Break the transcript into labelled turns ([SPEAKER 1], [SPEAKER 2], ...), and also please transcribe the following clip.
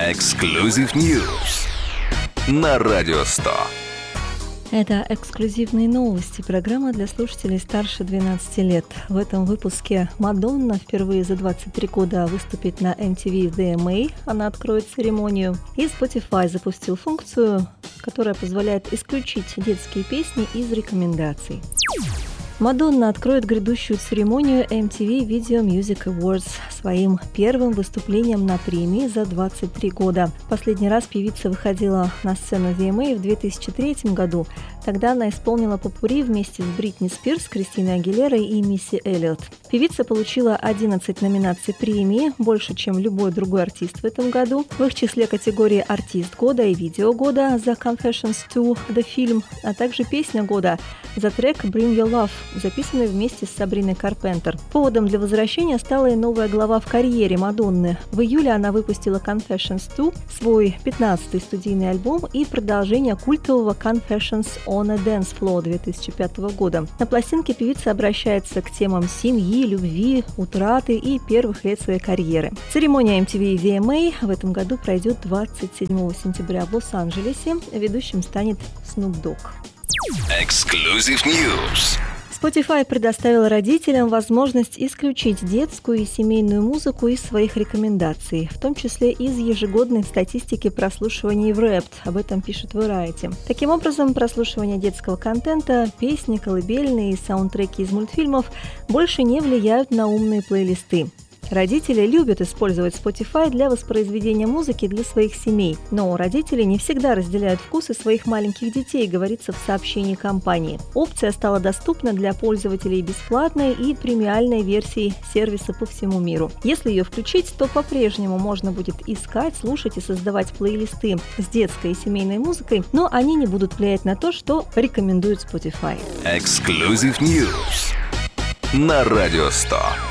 [SPEAKER 1] Exclusive News на Радио 100.
[SPEAKER 2] Это эксклюзивные новости, программа для слушателей старше 12 лет. В этом выпуске Мадонна впервые за 23 года выступит на MTV VMA, она откроет церемонию. И Spotify запустил функцию, которая позволяет исключить детские песни из рекомендаций. Мадонна откроет грядущую церемонию MTV Video Music Awards своим первым выступлением на премии за 23 года. Последний раз певица выходила на сцену VMA в 2003 году. Тогда она исполнила попурри вместе с Бритни Спирс, Кристиной Агилерой и Мисси Эллиот. Певица получила 11 номинаций премии, больше, чем любой другой артист в этом году. В их числе категории «Артист года» и «Видео года» за Confessions 2 The Film, а также «Песня года» за трек «Bring Your Love», записанный вместе с Сабриной Карпентер. Поводом для возвращения стала и новая глава в карьере Мадонны. В июле она выпустила Confessions 2, свой 15-й студийный альбом и продолжение культового Confessions on a Dance Floor 2005 года. На пластинке певица обращается к темам семьи, любви, утраты и первых лет своей карьеры. Церемония MTV VMA в этом году пройдет 27 сентября в Лос-Анджелесе. Ведущим станет Snoop Dogg.
[SPEAKER 1] Exclusive News.
[SPEAKER 2] Spotify предоставил родителям возможность исключить детскую и семейную музыку из своих рекомендаций, в том числе из ежегодной статистики прослушиваний в Wrapped. Об этом пишет Variety. Таким образом, прослушивание детского контента, песни, колыбельные и саундтреки из мультфильмов больше не влияют на умные плейлисты. Родители любят использовать Spotify для воспроизведения музыки для своих семей, но родители не всегда разделяют вкусы своих маленьких детей, говорится в сообщении компании. Опция стала доступна для пользователей бесплатной и премиальной версии сервиса по всему миру. Если ее включить, то по-прежнему можно будет искать, слушать и создавать плейлисты с детской и семейной музыкой, но они не будут влиять на то, что рекомендует Spotify.
[SPEAKER 1] Exclusive News на Радио 100.